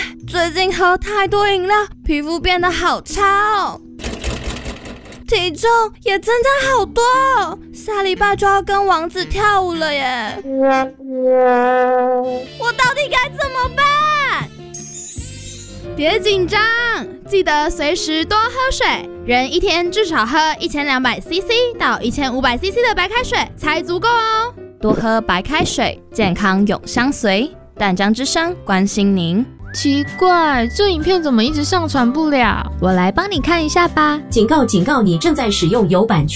最近喝太多饮料，皮肤变得好差哦，体重也增加好多哦，下礼拜就要跟王子跳舞了耶！我到底该怎么办？ 别紧张，记得随时多喝水，人一天至少喝1200cc 到1500cc 的白开水才足够哦。 多喝白开水，健康永相随。淡江之声关心您。 奇怪，这影片怎么一直上传不了？ 我来帮你看一下吧。 警告警告，你正在使用有版权